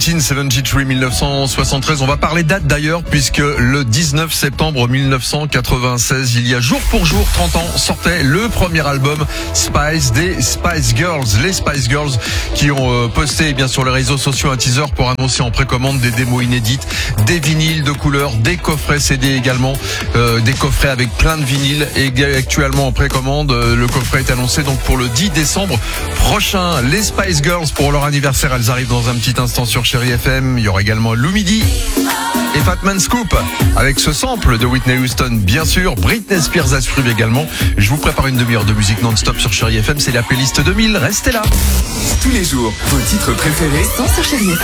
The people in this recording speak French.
1973, 1973. On va parler date d'ailleurs, puisque le 19 septembre 1996, il y a jour pour jour, 30 ans, sortait le premier album Spice des Spice Girls. Les Spice Girls qui ont posté bien sur les réseaux sociaux un teaser pour annoncer en précommande des démos inédites, des vinyles de couleur, des coffrets CD également, des coffrets avec plein de vinyles et actuellement en précommande. Le coffret est annoncé donc pour le 10 décembre prochain. Les Spice Girls pour leur anniversaire, elles arrivent dans un petit instant sur Chérie FM. Il y aura également Lou Midi et Fatman Scoop avec ce sample de Whitney Houston, bien sûr. Britney Spears à suivre également. Je vous prépare une demi-heure de musique non-stop sur Chérie FM. C'est la playlist 2000. Restez là. Tous les jours, vos titres préférés sont sur Chérie FM.